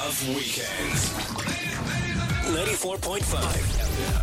Love Weekends. 94.5.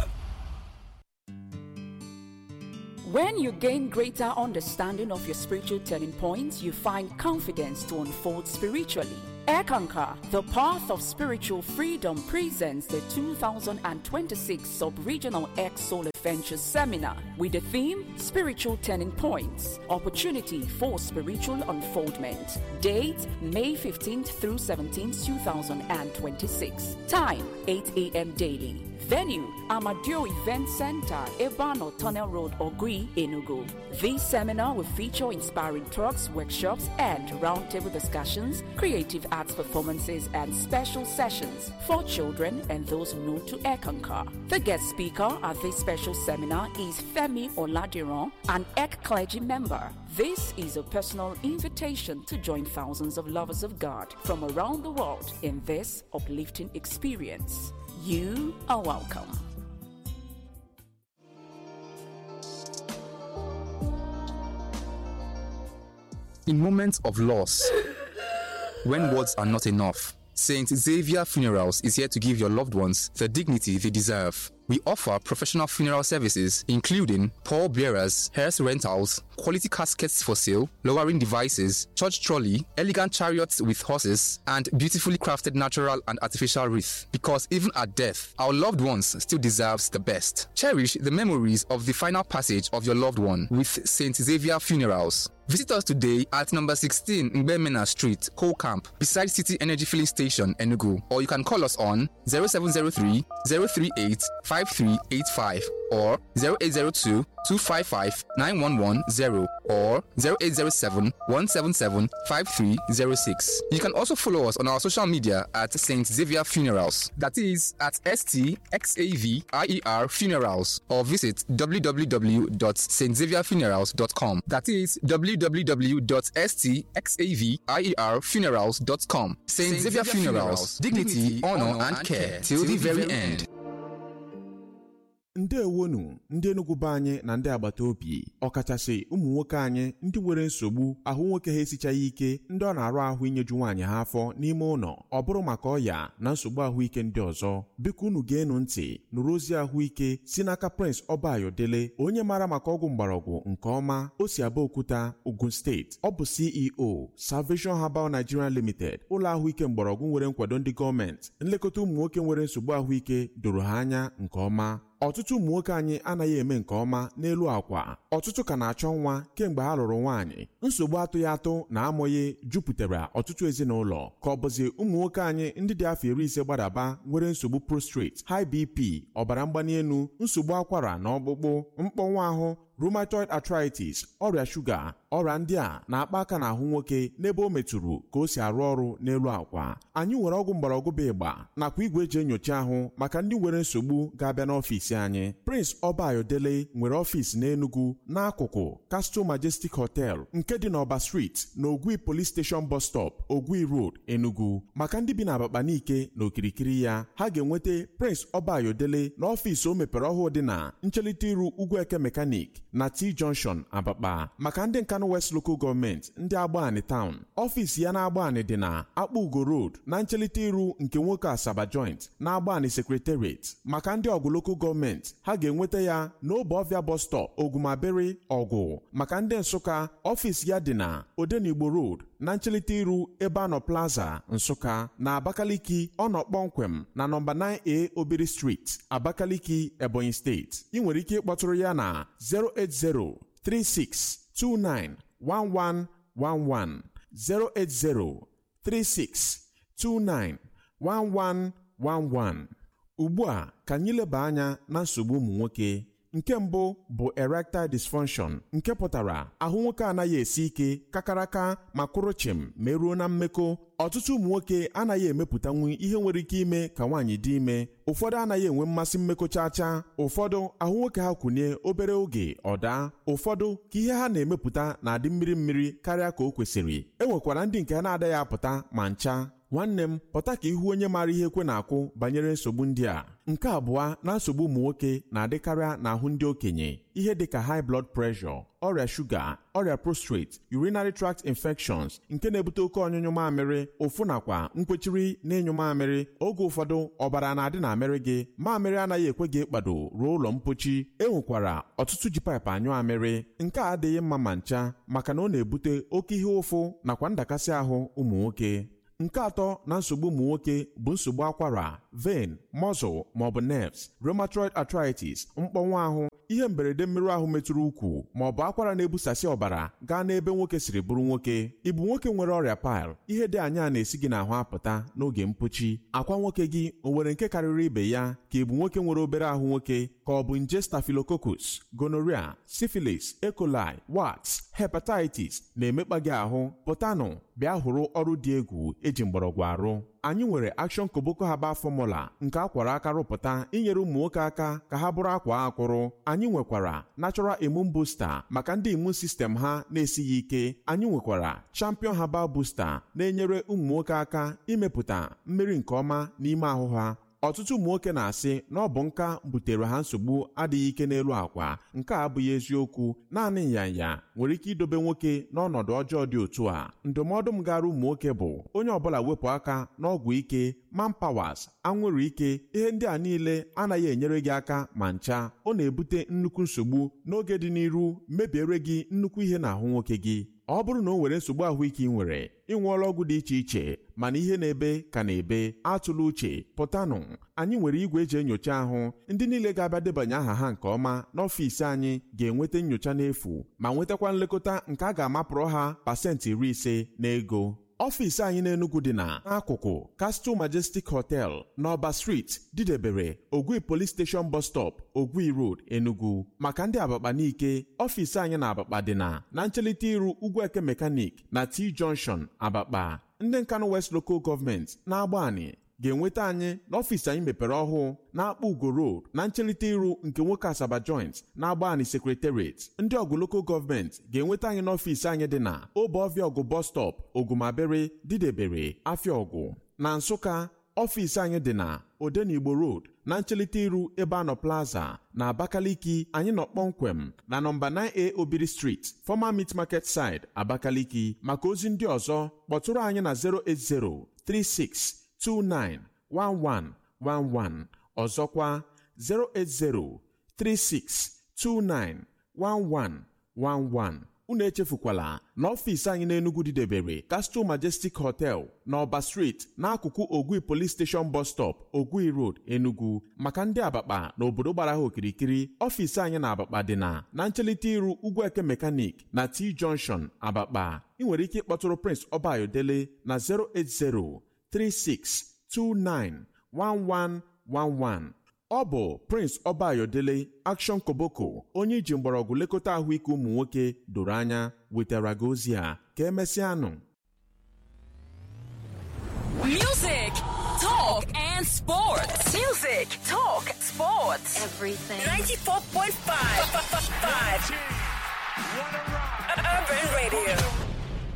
When you gain greater understanding of your spiritual turning points, you find confidence to unfold spiritually. Ekankar, the Path of Spiritual Freedom, presents the 2026 Sub-Regional X Soul Adventure Seminar with the theme Spiritual Turning Points, Opportunity for Spiritual Unfoldment. Date May 15th through 17th, 2026. Time 8 a.m. daily. Venue, Amadio Event Center, Ebano Tunnel Road, Ogui, Enugu. This seminar will feature inspiring talks, workshops, and roundtable discussions, creative arts performances, and special sessions for children and those new to Ekankar. The guest speaker at this special seminar is Femi Oladiran, an Ek clergy member. This is a personal invitation to join thousands of lovers of God from around the world in this uplifting experience. You are welcome. In moments of loss, when words are not enough, St. Xavier Funerals is here to give your loved ones the dignity they deserve. We offer professional funeral services including pallbearers, hearse rentals, quality caskets for sale, lowering devices, church trolley, elegant chariots with horses, and beautifully crafted natural and artificial wreath. Because even at death, our loved ones still deserves the best. Cherish the memories of the final passage of your loved one with St. Xavier Funerals. Visit us today at number 16 Ngbemena Street, Coal Camp, beside City Energy Filling Station, Enugu. Or you can call us on 0703 038 5385 or 0802 255 9110 or 0807 177 5306. You can also follow us on our social media at St. Xavier Funerals. That is at STXAVIER Funerals, or visit www.stxavierfunerals.com. That is www.stxavierfunerals.com. St. Xavier Funerals, dignity, honor, and care till the very end. Ndewonu ndị Enugu banye na ndị agbata obi ọkachasị ụmụ nwoke anyị ndị nwere nsogbu ahụ nwoke ha esichaghị ike ndị ọ na-arụ ahụ inyeju nwaanyị ha afọ n'ime ụlọ ọ bụrụ maka ọya na nsogbu ahụike ndị ọzọ biko unu ga-enu ntị nụrụ ozi ahụike si n'aka Prince Obayodele onye mara maka ọgwụ mgbọrọgwụ nke ọma o si Abeokuta, Ogun State. Ọ bụ CEO Salvation Herbal Nigeria Limited, ụlọ ahụike mgbọrọgwụ nwere nkwado ndị gọọmenti. Nlekọta ụmụ nwoke nwere nsogbu ahụike doro ha anya nke ọma. Ọtụtụ ụmụ nwoke anyị anaghị eme nke ọma n'elu akwa. Ọtụtụ ka na-achọ nwa kemgbe ha lụrụ nwaanyị. Nsogbu atụghị atụ na amụghị jupụtara ọtụtụ ezinụlọ. Ka ọ bụzi ụmụ nwoke anyị ndị dị afọ 50 gbadaba nwere nsogbu prostrate, high BP, ọbara mgbali elu, nsogbu akwara na ọkpụkpụ, mkpọnwụ ahụ, rheumatoid arthritis, ọrịa shuga. Ọrịa ndị a na-akpa aka n'ahụ nwoke n'ebe o metụrụ ka o si arụ ọrụ n'elu akwa. Anyị nwere ọgwụ mgbọrọgwụ bụ ịgba nakwa igwe eji enyocha ahụ maka ndị nwere nsogbu ga-abịa n'ọfịs anyị. Prince Obayodele nwere ọfịs n'Enugu n'akụkụ Castle Majestic Hotel nke dị n'Ọba Street na Ogui Police Station Bus Stop, Ogui Road, Enugu. Maka ndị bi na Abakaliki na okirikiri ya, ha ga-enweta Prince Obayodele n'ọfịs o mepere ọhụụ dị na nchelite iru Ugwueke Mechanic na T Junction, Abakpa. Maka ndị Nkanu West Local Government ndị Agbani Town, ọfịs ya na Agbani dị na Akpụugo Road na nchelite iru nke nwoke Asaba Joint na Agbani Secretariat. Maka ndị Ọgụ Local Government, ha ga-enweta ya n'Obovia Bus Stop, Ogumabere, Ọgụ. Maka ndị Nsụka, ọfịs ya dị na Odenigbo Road na nchelite iru Ebano Plaza, Nsụka. Na Abakaliki, ọ nọ kpọmkwem na nọmba 9A Obiri Street, Abakaliki, Ebonyi State. Ị nwere ike ịkpọtụrụ ya na 08036291111 08036291111. Ugbu a ka anyị leba anya na nsogbu ụmụ nwoke. Nke mbụ bụ erectile dysfunction, nke pụtara ahụ nwoke anaghị esi ike kakaraka ma kwụrụ chịm meruo na mmekọ. Ọtụtụ ụmụ nwoke anaghị emepụtanwu ihe nwere ike ime ka nwaanyị dị ime. Ụfọdụ anaghị enwe mmasị mmekọ chacha. Ụfọdụ ahụ nwoke ha kwụnye obere oge ọ daa. Ụfọdụ ka ihe ha na-emepụta na-adị mmiri mmiri karịa ka o kwesịrị. Enwekwara ndị nke ha na-adịghị apụta ma ncha. nwanne m pụta ka ihu onye maara ihe ekwe na-akụ banyere nsogbu ndị a. Nke abụọ na nsogbu ụmụ nwoke na-adịkarị n'ahụ ndị okenye, ihe dịka high blood pressure, ọrịa shuga, ọrịa prostate, urinary tract infections nke na-ebute oke ọnyụnyụ mamịrị, ụfụ nakwa nkwechiri n'ịnyụ mamịrị. Oge ụfọdụ ọbara na-adị na amịrị gị, mamịrị anaghị ekwe gị ịkpado ruo ụlọ mpochi. Enwekwara ọtụtụ ji paịpụ anyụ amịrị. Nke a adịghị mma ma ncha maka na ọ na-ebute oke ihe ụfụ nakwa ndakasị ahụ ụmụ nwoke. Nke atọ na nsogbu ụmụ nwoke bụ nsogbu akwara, vein, muscle maọbụ nerves, rheumatoid arthritis, mkpọnwụ ahụ, ihe mberede mmerụ ahụ metụrụ ukwu maọbụ akwara na-ebusasị ọbara gaa n'ebe nwoke siri bụrụ nwoke. Ịbụ nwoke nwere ọrịa pile, ihe dị anya na-esi gị n'ahụ apụta n'oge mpochi. Akwa nwoke gị o nwere nke karịrị ibe ya? Ka ịbụ nwoke nwere obere ahụ nwoke, ka ọ bụ nje staphylococcus, gonorrhea, syphilis, E. coli, warts, hepatitis na-emekpa gị ahụ? Pụtanụ bịa hụrụ ọrụ dị egwu eji mgbọrọgwụ arụ. Anyị nwere Action Koboko Herbal Formula nke akwara aka rụpụta inyere ụmụ nwoke aka ka ha bụrụ akwa akwụrụ. Anyị nwekwara Natural Immune Booster maka ndị immune system ha na-esighị ike. Anyị nwekwara Champion Herbal Booster na-enyere ụmụ nwoke aka imepụta mmiri nke ọma n'ime ahụ ha. Ọtụtụ ụmụ nwoke na-asị na ọ bụ nka butere ha nsogbu adịghị ike n'elu akwa. Nke a abụghị eziokwu. Naanị nyanya nwere ike idobe nwoke n'ọnọdụ ọjọọ dị otu a. Ndụmọdụ m gara ụmụ nwoke bụ onye ọbụla wepụ aka n'ọgwụ ike, manpowers, anwụrụ ike. Ihe ndị a niile anaghị enyere gị aka ma ncha. Ọ na-ebute nnukwu nsogbu n'oge dị n'iru, mebiere gị nnukwu ihe n'ahụ nwoke gị. Ọ bụrụ na o nwere nsogbu ahụike ị nwere, ị ṅụọla ọgwụ dị iche iche mana ihe na-ebe ka na-ebe, atụla uche, pụtanụ. Anyị nwere igwe eji enyocha ahụ. Ndị niile ga-abịa debanye aha ha nke ọma n'ọfịs anyị ga-enweta nyocha n'efu ma nwetakwa nlekọta nke a ga-amapụrụ ha pasentị 50 n'ego. Ọfịs anyị n'Enugu dị n'akụkụ Castle Majestic Hotel n'Ọba Street, Didebere, Ogui Police Station Bus Stop, Ogui Road, Enugu. Maka ndị Abakpa n'ike, ọfịs anyị na Abakpa dị na nchelite iru Ugwueke Mechanic na T Junction, Abakpa. Ndị Nkanu West Local Government na-Agbani ga-enweta anyị n'ọfịs anyị mepere ọhụụ na-Akpa Ugo Road na nchelite iru nke Nwoke Asaba Joint na-Agbani Secretariat. Ndị Ọgụ Local Government ga-enweta anyị n'ọfịs anyị dị na Obeọfịa Ọgụ Bus Stop, Ogumabere, Didebere, Afịaọgụ. Na Nsụka, ọfịs anyị dị na Odenigbo Road na nchelite iru Ebeano Plaza. Na Abakaliki, anyị nọ kpọmkwem na nọmba 9A Obiri Street, Former Meat Market Side, Abakaliki. Maka ozi ndị ọzọ kpọtụrụ anyị na 08036291111. Ọzọkwa 08036291111. Unu echefukwala na ọfịs anyị n'Enugu Didebere, Castle Majestic Hotel n'Ọba Street n'akụkụ Ogui Police Station Bus Stop, Ogui Road, Enugu. Maka ndị Abakpa na obodo gbara ha okirikiri, ọfịs anyị na Abakpa dị na nchelite iru Ugwueke Mechanic na T Junction, Abakpa. Ị nwere ike ịkpọtụrụ Prince Obayodele na 08036291111. Ọ bụ Prince Obayodele, Action Koboko, onye iji mgbọrọgwụ lekọta ahụike ụmụ nwoke doro anya wetara gị ozi a. Ka emesịanụ. Music, talk, and sports. Music, talk, sports. Everything. 94.5. Urban Radio.